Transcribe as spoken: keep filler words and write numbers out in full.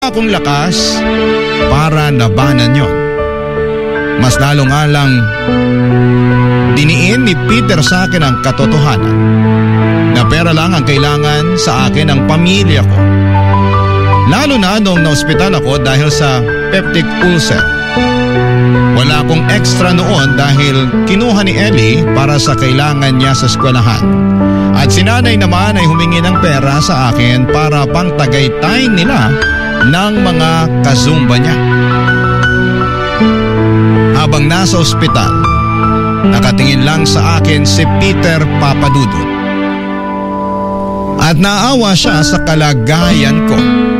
akong lakas para labanan yon. Mas lalo nga lang diniin ni Peter sa akin ang katotohanan na pera lang ang kailangan sa akin ng pamilya ko. Lalo na nung naospital ako dahil sa peptic ulcer. Wala akong extra noon dahil kinuha ni Ellie para sa kailangan niya sa eskwelahan. At si nanay naman ay humingi ng pera sa akin para pang tagaytay nila ng mga kazumba niya. Habang nasa ospital, nakatingin lang sa akin si Peter Papadudut. At naawa siya sa kalagayan ko.